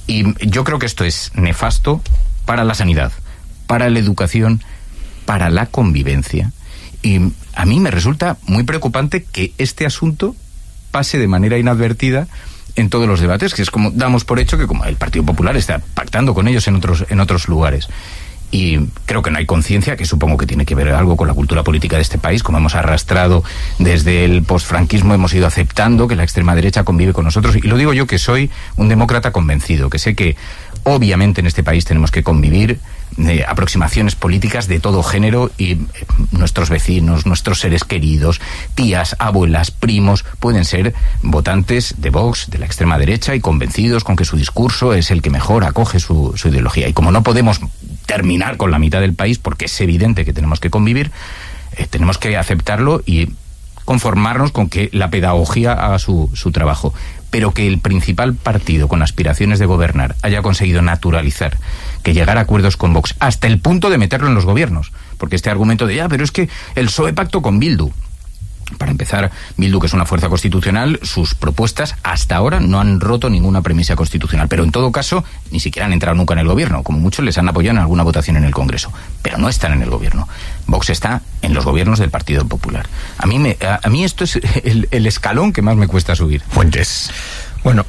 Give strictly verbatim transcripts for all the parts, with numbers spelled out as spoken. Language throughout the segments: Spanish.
Y yo creo que esto es nefasto para la sanidad, para la educación, para la convivencia. Y a mí me resulta muy preocupante que este asunto pase de manera inadvertida en todos los debates, que es como damos por hecho que como el Partido Popular está pactando con ellos en otros, en otros lugares. Y creo que no hay conciencia, que supongo que tiene que ver algo con la cultura política de este país, como hemos arrastrado desde el posfranquismo, hemos ido aceptando que la extrema derecha convive con nosotros. Y lo digo yo, que soy un demócrata convencido, que sé que obviamente en este país tenemos que convivir eh, aproximaciones políticas de todo género, y eh, nuestros vecinos, nuestros seres queridos, tías, abuelas, primos, pueden ser votantes de Vox, de la extrema derecha, y convencidos con que su discurso es el que mejor acoge su, su ideología. Y como no podemos terminar con la mitad del país, porque es evidente que tenemos que convivir, eh, tenemos que aceptarlo y conformarnos con que la pedagogía haga su, su trabajo. Pero que el principal partido con aspiraciones de gobernar haya conseguido naturalizar que llegar a acuerdos con Vox hasta el punto de meterlo en los gobiernos, porque este argumento de ya, pero es que el P S O E pactó con Bildu. Para empezar, Bildu, que es una fuerza constitucional, sus propuestas hasta ahora no han roto ninguna premisa constitucional, pero en todo caso ni siquiera han entrado nunca en el gobierno, como muchos les han apoyado en alguna votación en el Congreso, pero no están en el gobierno. Vox está en los gobiernos del Partido Popular. A mí, me, a, a mí esto es el, el escalón que más me cuesta subir. Fuentes. Bueno,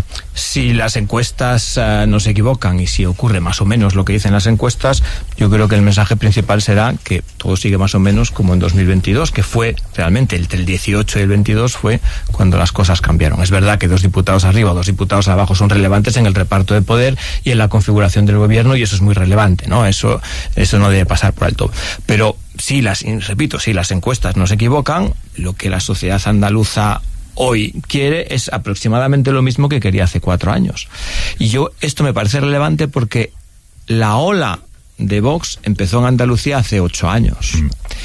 si las encuestas uh, no se equivocan y si ocurre más o menos lo que dicen las encuestas, yo creo que el mensaje principal será que todo sigue más o menos como en dos mil veintidós, que fue realmente entre el dieciocho y el veintidós fue cuando las cosas cambiaron. Es verdad que dos diputados arriba o dos diputados abajo son relevantes en el reparto de poder y en la configuración del gobierno, y eso es muy relevante, ¿no? Eso, eso no debe pasar por alto. Pero si las, repito, si las encuestas no se equivocan, lo que la sociedad andaluza hoy quiere es aproximadamente lo mismo que quería hace cuatro años. Y yo, esto me parece relevante porque la ola de Vox empezó en Andalucía hace ocho años.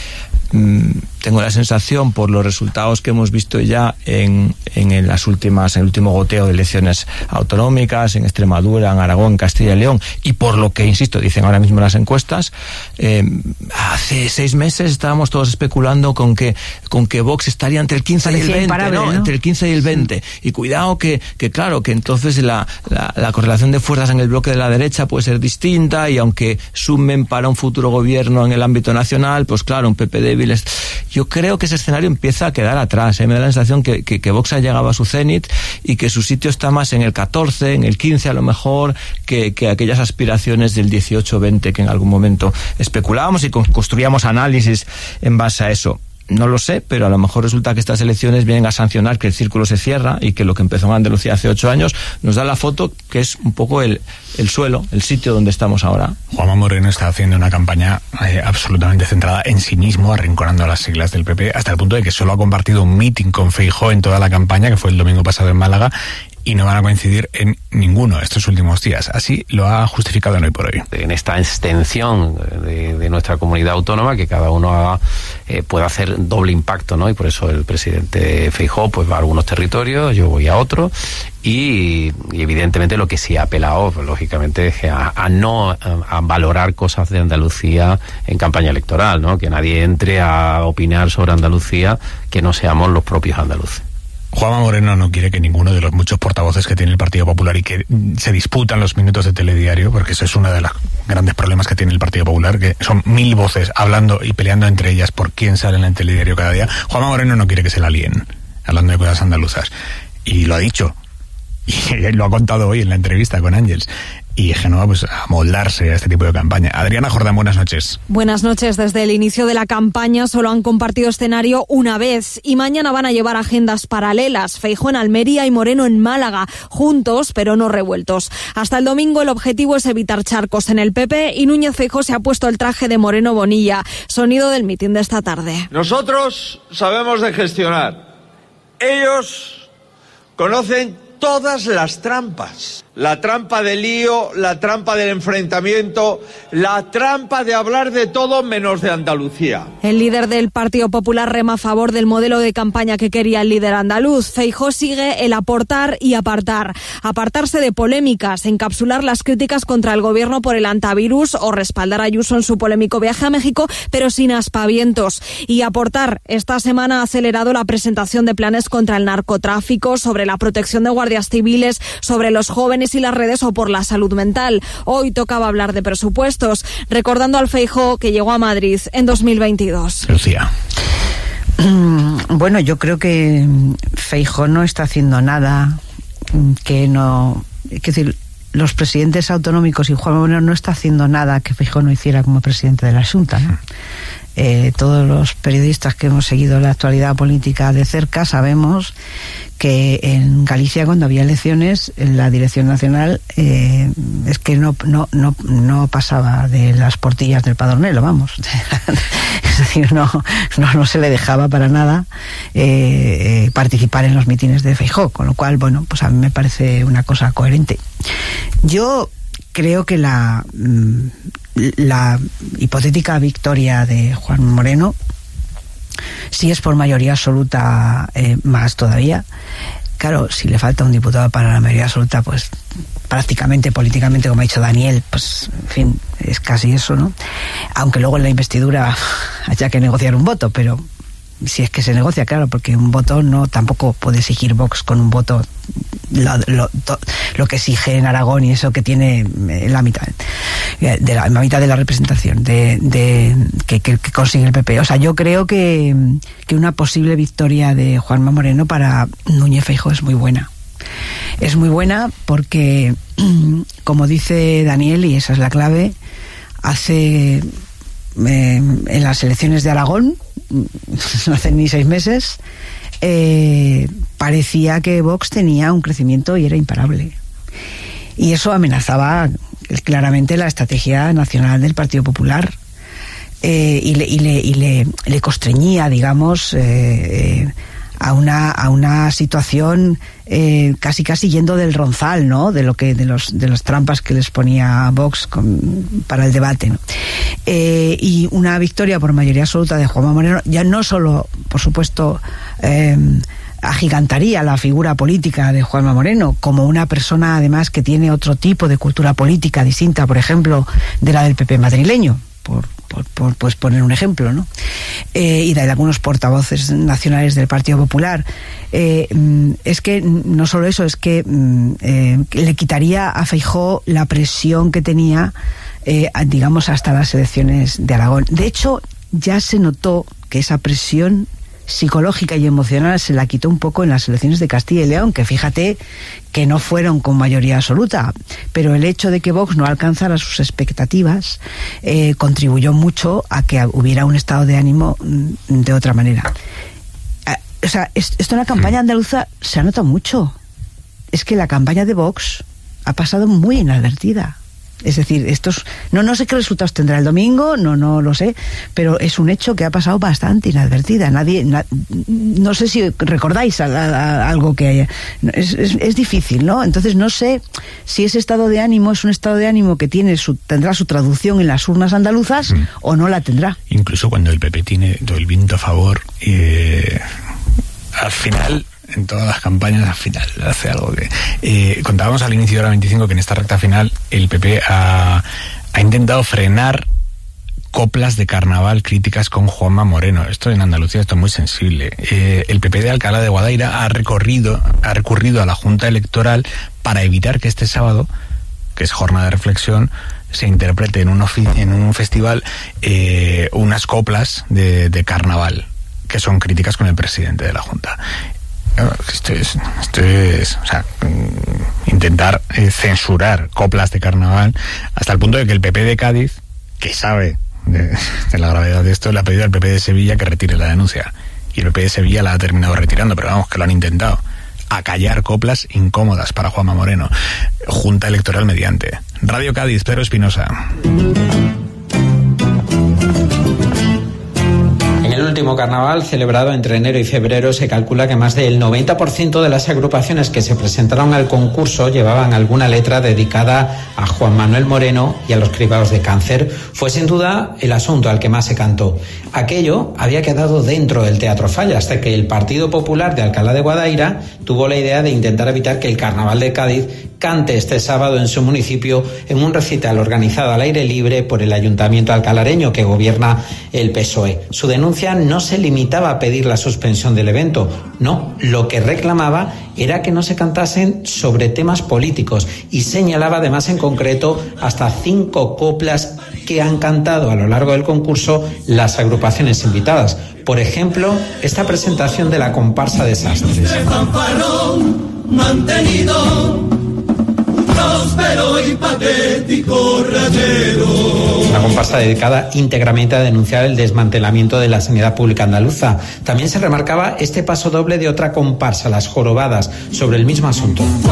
Mm, tengo la sensación, por los resultados que hemos visto ya en, en las últimas, en el último goteo de elecciones autonómicas, en Extremadura, en Aragón, en Castilla y León, y por lo que, insisto, dicen ahora mismo las encuestas, eh, hace seis meses estábamos todos especulando con que, con que Vox estaría entre el quince y el veinte, ¿no? ¿no? Entre el quince y el veinte. Sí. Y cuidado que, que claro, que entonces la, la, la correlación de fuerzas en el bloque de la derecha puede ser distinta, y aunque sumen para un futuro gobierno en el ámbito nacional, pues claro, un P P débil es... Yo creo que ese escenario empieza a quedar atrás, ¿eh? Me da la sensación que, que, que Vox ha llegado a su cenit y que su sitio está más en el catorce, en el quince a lo mejor, que, que aquellas aspiraciones del dieciocho veinte que en algún momento especulábamos y construíamos análisis en base a eso. No lo sé, pero a lo mejor resulta que estas elecciones vienen a sancionar que el círculo se cierra y que lo que empezó en Andalucía hace ocho años nos da la foto que es un poco el, el suelo, el sitio donde estamos ahora. Juanma Moreno está haciendo una campaña eh, absolutamente centrada en sí mismo, arrinconando las siglas del P P, hasta el punto de que solo ha compartido un meeting con Feijóo en toda la campaña, que fue el domingo pasado en Málaga, y no van a coincidir en ninguno estos últimos días. Así lo ha justificado en Hoy por Hoy. En esta extensión de, de nuestra comunidad autónoma, que cada uno haga, eh, pueda hacer doble impacto, ¿no? Y por eso el presidente Feijóo pues va a algunos territorios, yo voy a otros, y, y evidentemente lo que sí ha apelado, pues, lógicamente, es a, a no a, a valorar cosas de Andalucía en campaña electoral, ¿no? Que nadie entre a opinar sobre Andalucía que no seamos los propios andaluces. Juanma Moreno no quiere que ninguno de los muchos portavoces que tiene el Partido Popular y que se disputan los minutos de telediario, porque eso es uno de los grandes problemas que tiene el Partido Popular, que son mil voces hablando y peleando entre ellas por quién sale en el telediario cada día. Juanma Moreno no quiere que se la líen hablando de cosas andaluzas, y lo ha dicho, y lo ha contado hoy en la entrevista con Ángels. Y Génova, pues, a moldarse a este tipo de campaña. Adriana Jordán, buenas noches. Buenas noches. Desde el inicio de la campaña solo han compartido escenario una vez y mañana van a llevar agendas paralelas. Feijóo en Almería y Moreno en Málaga, juntos pero no revueltos. Hasta el domingo el objetivo es evitar charcos en el P P y Núñez Feijóo se ha puesto el traje de Moreno Bonilla. Sonido del mitin de esta tarde. Nosotros sabemos de gestionar. Ellos conocen todas las trampas. La trampa del lío, la trampa del enfrentamiento, la trampa de hablar de todo menos de Andalucía. El líder del Partido Popular rema a favor del modelo de campaña que quería el líder andaluz. Feijóo sigue el aportar y apartar. Apartarse de polémicas, encapsular las críticas contra el gobierno por el antivirus o respaldar a Ayuso en su polémico viaje a México, pero sin aspavientos. Y aportar, esta semana ha acelerado la presentación de planes contra el narcotráfico, sobre la protección de guardias civiles, sobre los jóvenes sociales y las redes o por la salud mental. Hoy tocaba hablar de presupuestos, recordando al Feijóo que llegó a Madrid en dos mil veintidós. Lucía. Bueno, yo creo que Feijóo no está haciendo nada que no... Es decir, los presidentes autonómicos y Juan Moreno no está haciendo nada que Feijóo no hiciera como presidente de la Xunta, ¿no? Eh, todos los periodistas que hemos seguido la actualidad política de cerca sabemos que en Galicia, cuando había elecciones, la Dirección Nacional eh, es que no, no, no, no pasaba de las portillas del Padronelo, vamos. Es decir, no, no, no se le dejaba para nada eh, eh, participar en los mítines de Feijóo, con lo cual, bueno, pues a mí me parece una cosa coherente. Yo creo que la, la hipotética victoria de Juan Moreno, si es por mayoría absoluta, eh, más todavía. Claro, si le falta un diputado para la mayoría absoluta, pues prácticamente, políticamente, como ha dicho Daniel, pues, en fin, es casi eso, ¿no? Aunque luego en la investidura haya que negociar un voto, pero si es que se negocia, claro, porque un voto no, tampoco puede exigir Vox con un voto lo, lo, to, lo que exige en Aragón y eso que tiene la mitad de la, la mitad de la representación de, de que, que, que consigue el P P. O sea, yo creo que, que una posible victoria de Juanma Moreno para Núñez Feijóo es muy buena. Es muy buena porque, como dice Daniel, y esa es la clave, hace eh, en las elecciones de Aragón, no hace ni seis meses, eh, parecía que Vox tenía un crecimiento y era imparable. Y eso amenazaba claramente la estrategia nacional del Partido Popular. Eh, y le, y le, y le, le constreñía, digamos, eh, eh, a una a una situación eh, casi casi yendo del ronzal, ¿no? De lo que de los de las trampas que les ponía Vox con, para el debate, ¿no? Eh, y una victoria por mayoría absoluta de Juanma Moreno ya no solo, por supuesto, eh, agigantaría la figura política de Juanma Moreno como una persona además que tiene otro tipo de cultura política distinta, por ejemplo, de la del P P madrileño, por Por, por pues poner un ejemplo, ¿no? Eh, y de algunos portavoces nacionales del Partido Popular. Eh, es que no solo eso, es que eh, le quitaría a Feijóo la presión que tenía, eh, digamos, hasta las elecciones de Aragón. De hecho, ya se notó que esa presión psicológica y emocional se la quitó un poco en las elecciones de Castilla y León, que fíjate que no fueron con mayoría absoluta, pero el hecho de que Vox no alcanzara sus expectativas eh, contribuyó mucho a que hubiera un estado de ánimo de otra manera. Eh, o sea, es, esto en la campaña andaluza se nota mucho. Es que la campaña de Vox ha pasado muy inadvertida. Es decir, estos no no sé qué resultados tendrá el domingo, no no lo sé, pero es un hecho que ha pasado bastante inadvertida. Nadie, na, no sé si recordáis a, a, a algo que haya, es, es, es difícil, ¿no? Entonces no sé si ese estado de ánimo es un estado de ánimo que tiene su, tendrá su traducción en las urnas andaluzas mm. o no la tendrá. Incluso cuando el P P tiene todo el viento a favor, eh, al final, en todas las campañas, al final hace algo que... Eh, contábamos al inicio de la veinticinco que en esta recta final el P P ha, ha intentado frenar coplas de carnaval críticas con Juanma Moreno. Esto en Andalucía esto es muy sensible. Eh, el P P de Alcalá de Guadaira ha recorrido, ha recurrido a la Junta Electoral para evitar que este sábado, que es jornada de reflexión, se interprete en un, en un festival eh, unas coplas de, de carnaval que son críticas con el presidente de la Junta. Esto es, esto es, o sea, intentar eh, censurar coplas de carnaval hasta el punto de que el P P de Cádiz, que sabe de, de la gravedad de esto, le ha pedido al P P de Sevilla que retire la denuncia. Y el P P de Sevilla la ha terminado retirando, pero vamos, que lo han intentado. Acallar coplas incómodas para Juanma Moreno. Junta Electoral mediante. Radio Cádiz, Pedro Espinosa. En el último carnaval, celebrado entre enero y febrero, se calcula que más del noventa por ciento de las agrupaciones que se presentaron al concurso llevaban alguna letra dedicada a Juan Manuel Moreno y a los cribados de cáncer. Fue sin duda el asunto al que más se cantó. Aquello había quedado dentro del Teatro Falla hasta que el Partido Popular de Alcalá de Guadaira tuvo la idea de intentar evitar que el carnaval de Cádiz cante este sábado en su municipio en un recital organizado al aire libre por el Ayuntamiento alcalareño que gobierna el P S O E. Su denuncia no se limitaba a pedir la suspensión del evento, no, lo que reclamaba era que no se cantasen sobre temas políticos y señalaba además en concreto hasta cinco coplas que han cantado a lo largo del concurso las agrupaciones invitadas. Por ejemplo, esta presentación de la comparsa Desastres. Mantenido, próspero y patético rayero. Una comparsa dedicada íntegramente a denunciar el desmantelamiento de la sanidad pública andaluza. También se remarcaba este paso doble de otra comparsa, Las Jorobadas, sobre el mismo asunto.